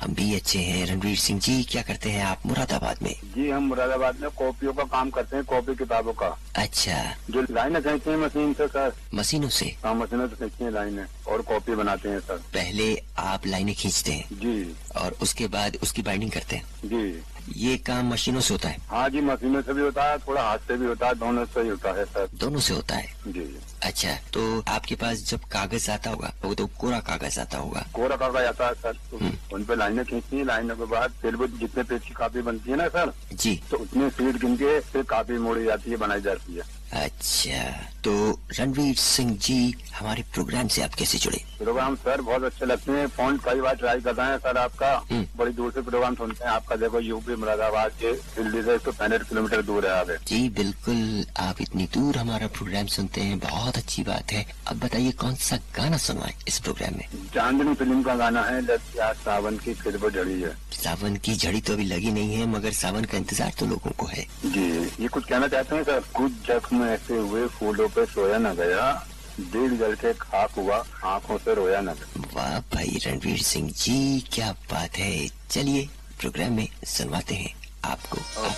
हम भी अच्छे हैं। रणवीर सिंह जी, क्या करते हैं आप मुरादाबाद में? जी हम मुरादाबाद में कॉपियों का काम करते हैं, कॉपी किताबों का। अच्छा, जो लाइनें खींचते हैं मशीन से सर। मशीनों से? हाँ, मशीनों से खींचती हैं लाइनें और कॉपी बनाते हैं सर। पहले आप लाइनें खींचते हैं जी और उसके बाद उसकी बाइंडिंग करते हैं। जी। ये काम मशीनों से होता है? हाँ जी, मशीनों से भी होता है, थोड़ा हाथ से भी होता है, दोनों से ही होता है सर। दोनों से होता है? जी। अच्छा, तो आपके पास जब कागज आता होगा वो तो कोरा कागज आता होगा। कोरा कागज आता है सर, तो उन पे लाइनें खींचती हैं। लाइनों के बाद फिर वो जितने पेज की कॉपी बनती है ना सर जी, तो उतने फीट गिन के फिर कॉपी मोड़ी जाती है, बनाई जाती है। अच्छा। तो रणवीर सिंह जी, हमारे प्रोग्राम से आप कैसे जुड़े? प्रोग्राम सर बहुत अच्छे लगते हैं, फोन कई बार ट्राई कर रहे हैं सर आपका। बड़ी दूर से प्रोग्राम सुनते हैं आपका। देखो यूपी मुरादाबाद के दिल्ली से 165 किलोमीटर दूर है आप। जी बिल्कुल, आप इतनी दूर हमारा प्रोग्राम सुनते हैं, बहुत अच्छी बात है। अब बताइए कौन सा गाना सुनवाएं इस प्रोग्राम में? चांदनी फिल्म का गाना है, लग आज सावन की फिर वो झड़ी है। सावन की झड़ी तो अभी लगी नहीं है, मगर सावन का इंतजार तो लोगों को है। जी, ये कुछ कहना चाहते हैं सर? कुछ जख्म ऐसे हुए फूलों पे सोया न गया, दिल जल के खाक हुआ आंखों से रोया न गया। वाह भाई रणवीर सिंह जी, क्या बात है। चलिए प्रोग्राम में सुनवाते हैं आपको।